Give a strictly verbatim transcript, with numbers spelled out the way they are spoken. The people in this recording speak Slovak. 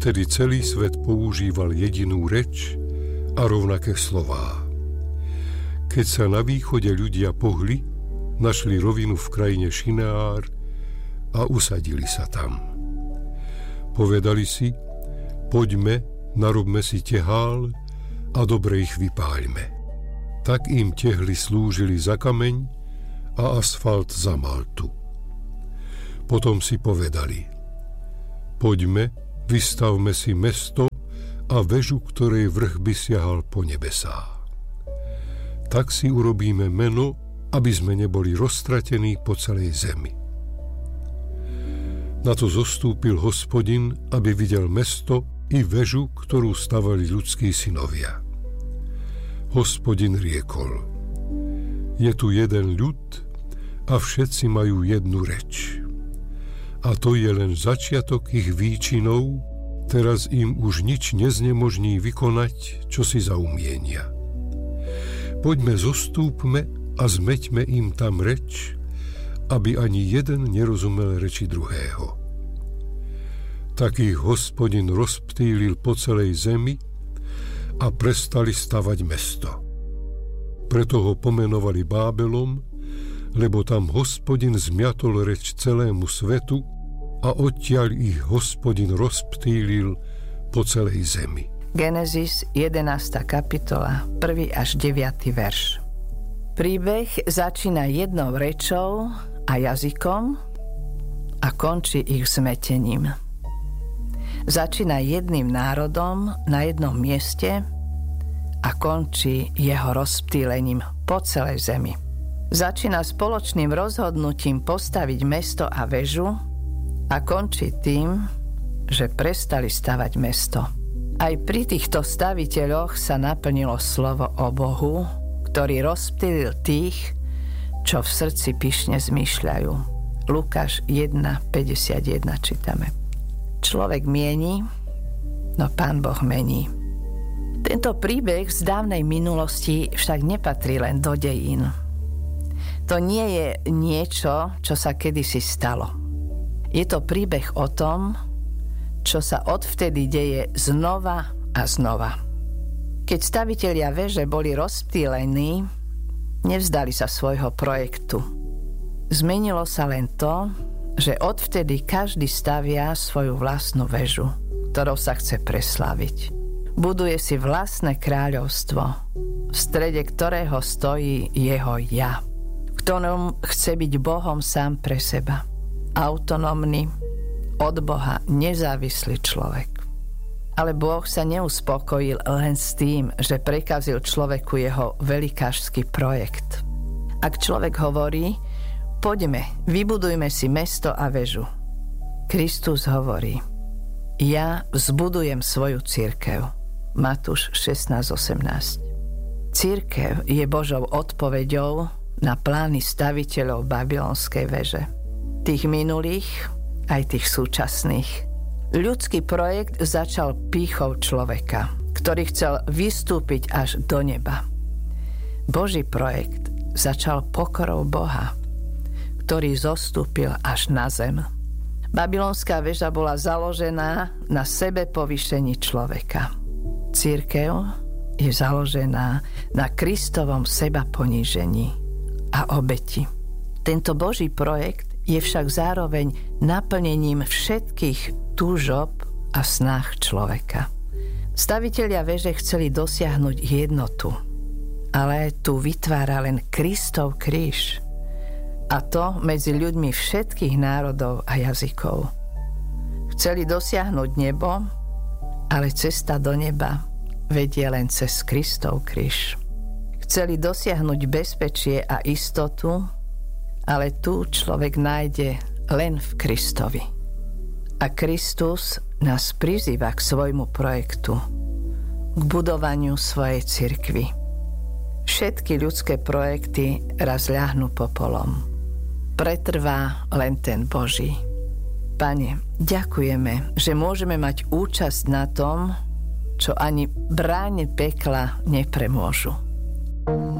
Vtedy celý svet používal jedinú reč a rovnaké slová. Keď sa na východe ľudia pohli, našli rovinu v krajine Šineár a usadili sa tam. Povedali si, poďme, narobme si tehál a dobre ich vypáľme. Tak im tehly slúžili za kameň a asfalt za maltu. Potom si povedali, poďme, vystavme si mesto a vežu, ktorej vrch by siahal po nebesá. Tak si urobíme meno, aby sme neboli roztratení po celej zemi. Na to zostúpil Hospodin, aby videl mesto i vežu, ktorú stavali ľudskí synovia. Hospodin riekol, je tu jeden ľud a všetci majú jednu reč. A to je len začiatok ich výčinov, teraz im už nič neznemožní vykonať, čo si zaumienia. Poďme zostúpme a zmeťme im tam reč, aby ani jeden nerozumel reči druhého. Tak ich Hospodin rozptýlil po celej zemi a prestali stavať mesto. Preto ho pomenovali Bábelom, lebo tam Hospodin zmiatol reč celému svetu a odtiaľ ich Hospodin rozptýlil po celej zemi. Genesis jedenásta kapitola, prvý až deviaty verš. Príbeh začína jednou rečou a jazykom a končí ich zmetením. Začína jedným národom na jednom mieste a končí jeho rozptýlením po celej zemi. Začína spoločným rozhodnutím postaviť mesto a väžu a končí tým, že prestali stavať mesto. Aj pri týchto staviteľoch sa naplnilo slovo o Bohu, ktorý rozptýlil tých, čo v srdci pyšne zmýšľajú. Lukáš jeden päťdesiatjeden čítame. Človek mieni, no Pán Boh mení. Tento príbeh z dávnej minulosti však nepatrí len do dejín. To nie je niečo, čo sa kedysi stalo. Je to príbeh o tom, čo sa odvtedy deje znova a znova. Keď stavitelia veže boli rozptýlení, nevzdali sa svojho projektu. Zmenilo sa len to, že odvtedy každý stavia svoju vlastnú väžu, ktorou sa chce presláviť. Buduje si vlastné kráľovstvo, v strede ktorého stojí jeho ja, v ktorom chce byť Bohom sám pre seba. Autonómny, od Boha nezávislý človek. Ale Boh sa neuspokojil len s tým, že prekazil človeku jeho velikášsky projekt. Ak človek hovorí, poďme, vybudujme si mesto a väžu. Kristus hovorí, ja vzbudujem svoju cirkev. Matúš šestnásť osemnásť. Cirkev je Božou odpoveďou na plány staviteľov babylonskej veže. Tých minulých, aj tých súčasných. Ľudský projekt začal pýchou človeka, ktorý chcel vystúpiť až do neba. Boží projekt začal pokorou Boha, ktorý zostúpil až na zem. Babylonská väža bola založená na sebepovýšení človeka. Cirkev je založená na Kristovom sebaponížení a obeti. Tento Boží projekt je však zároveň naplnením všetkých túžob a snách človeka. Stavitelia veže chceli dosiahnuť jednotu, ale tu vytvára len Kristov kríž, a to medzi ľuďmi všetkých národov a jazykov. Chceli dosiahnuť nebo, ale cesta do neba vedie len cez Kristov kríž. Chceli dosiahnuť bezpečie a istotu, ale tu človek nájde len v Kristovi. A Kristus nás prizýva k svojmu projektu, k budovaniu svojej cirkvi. Všetky ľudské projekty raz ľahnú popolom. Pretrvá len ten Boží. Pane, ďakujeme, že môžeme mať účasť na tom, čo ani bráne pekla nepremôžu.